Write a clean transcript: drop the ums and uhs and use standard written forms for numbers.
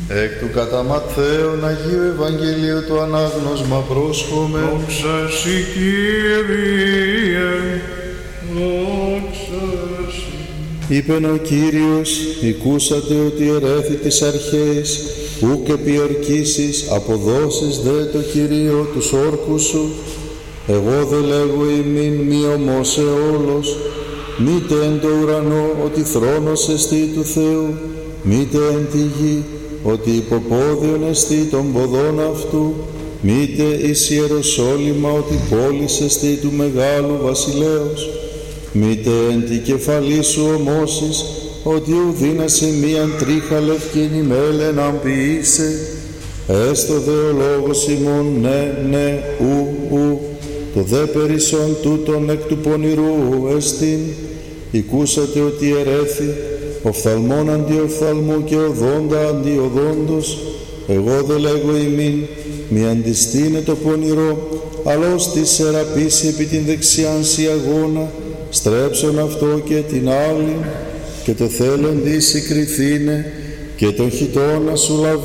Εκ του κατά Ματθαίον Αγίου Ευαγγελίου το ανάγνωσμα πρόσχομαι. Δόξα Συ, Κύριε, δόξα Συ. Είπεν ο Κύριος, «Ηκούσατε ότι ερέθη τις αρχαίες, ουκ επιορκήσεις, αποδώσεις δε το Κυρίο τους όρκους σου. Εγώ δε λέγω ημίν μη ομός αιώλος, μήτε εν το ουρανό ότι θρόνος εστί του Θεού, μήτε εν τη γη ότι υποπόδιον εστί των ποδών αυτού, μήτε εις Ιεροσόλυμα ότι πόλης εστί του μεγάλου βασιλέως, μήτε εν τη κεφαλή σου ομώσεις ότι ουδύνασε μίαν τρίχα λευκήνη μέλεν αν ποιήσε. Έστω δε ο λόγος ημών ναι, ναι, ου, το δε περισσόν τούτον εκ του πονηρού εστίν. Ηκούσατε ότι ερέθη οφθαλμόν αντί οφθαλμού και οδόντα αντί οδόντος. Εγώ δε λέγω ημίν μη αντιστήνε το πονηρό, αλλά ως τη σεραπήσει επί την δεξιάν σι αγώνα, στρέψον αυτό και την άλλη, και το θέλον δι συγκριθήνε, και τον χιτώνα σου λαβή